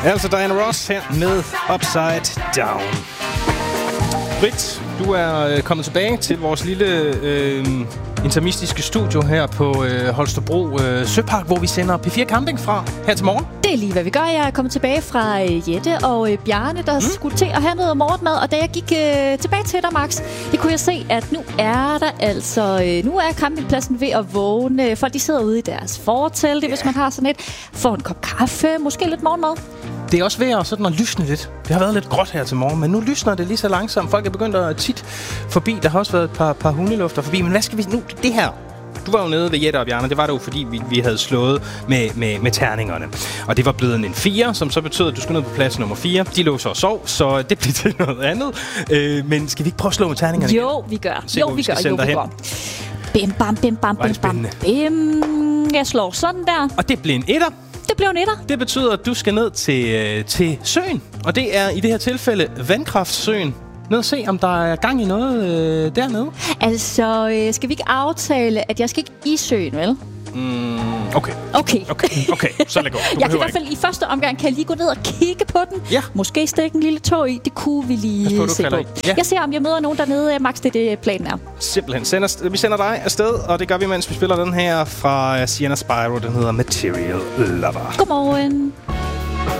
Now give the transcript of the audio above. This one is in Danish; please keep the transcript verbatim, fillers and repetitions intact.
Altså Diana Ross her med Upside Down. Britt, du er øh, kommet tilbage til vores lille øh, intermistiske studio her på øh, Holstebro øh, Søpark, hvor vi sender P fire Camping fra her til morgen. Det er lige, hvad vi gør. Jeg er kommet tilbage fra øh, Jette og øh, Bjarne, der mm. skulle til at have noget morgenmad. Og da jeg gik øh, tilbage til dig, Max, det kunne jeg se, at nu er der altså... Øh, nu er campingpladsen ved at vågne. Folk, de sidder ude i deres fortelt, yeah. hvis man har sådan et. Får en kop kaffe, måske lidt morgenmad. Det er også ved at, sådan at lysne lidt. Det har været lidt gråt her til morgen, men nu lysner det lige så langsomt. Folk er begyndt at tit forbi. Der har også været et par, par hundelufter forbi. Men hvad skal vi nu? Det her. Du var jo nede ved Jette og Bjarne. Det var det jo, fordi vi, vi havde slået med, med, med terningerne. Og det var blevet en fire, som så betød, at du skulle ned på plads nummer fire. De lå så og sov, så det blev til noget andet. Øh, men skal vi ikke prøve at slå med terningerne? Jo, vi gør. Se, jo, vi, vi gør. Jo, vi derhen. gør. Bim, bam, bim, bam, bim, bam. Bim. Jeg slår sådan der. Og det blev en etter. Det blev en etter. Det betyder, at du skal ned til, øh, til søen. Og det er i det her tilfælde Vandkraftsøen. Ned og se, om der er gang i noget øh, dernede. Altså, øh, skal vi ikke aftale, at jeg skal ikke i søen, vel? Mm, okay. Okay. Okay, okay. Så lad gå. Du jeg kan i hvert fald i første omgang kan jeg lige gå ned og kigge på den. Ja. Måske stikke en lille tog i. Det kunne vi lige på, se på. Ja. Jeg ser, om jeg møder nogen dernede. Max, det er det, planen er. Simpelthen. Sender, vi sender dig afsted, og det gør vi, mens vi spiller den her fra Sienna Spyro. Den hedder Material Lover. Godmorgen.